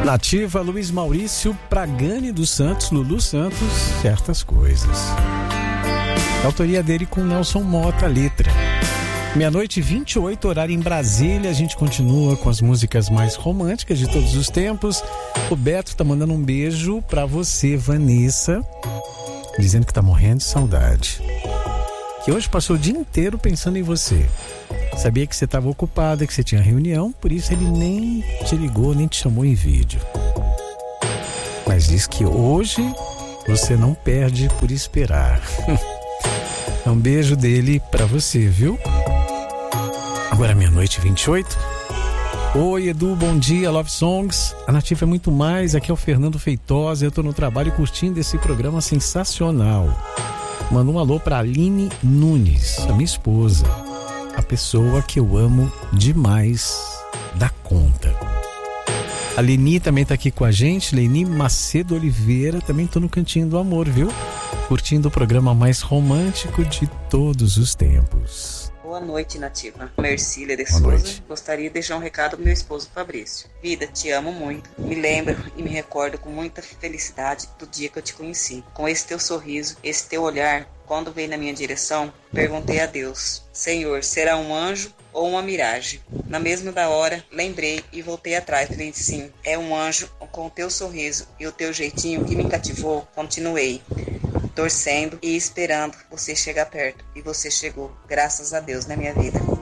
Nativa, Luiz Maurício Pragani dos Santos, Lulu Santos, Certas Coisas. A autoria dele com Nelson Mota, a letra. 00:28, horário em Brasília. A gente continua com as músicas mais românticas de todos os tempos. O Beto tá mandando um beijo pra você, Vanessa, dizendo que tá morrendo de saudade. Que hoje passou o dia inteiro pensando em você. Sabia que você estava ocupada, que você tinha reunião, por isso ele nem te ligou, nem te chamou em vídeo. Mas diz que hoje você não perde por esperar. É um beijo dele pra você, viu? Agora 00:28. Oi, Edu, bom dia, Love Songs. A Nativa é muito mais, aqui é o Fernando Feitosa, eu tô no trabalho curtindo esse programa sensacional. Manda um alô pra Aline Nunes, a minha esposa. A pessoa que eu amo demais da conta. A Leni também tá aqui com a gente, Leni Macedo Oliveira, também tô no Cantinho do Amor, viu? Curtindo o programa mais romântico de todos os tempos. Boa noite, Nativa. Mercília de Souza. Gostaria de deixar um recado pro meu esposo Fabrício. Vida, te amo muito. Me lembro e me recordo com muita felicidade do dia que eu te conheci. Com esse teu sorriso, esse teu olhar, quando veio na minha direção, perguntei a Deus: Senhor, será um anjo ou uma miragem? Na mesma da hora, lembrei e voltei atrás. Falei, sim, é um anjo com o teu sorriso e o teu jeitinho que me cativou. Continuei torcendo e esperando você chegar perto. E você chegou, graças a Deus, na minha vida.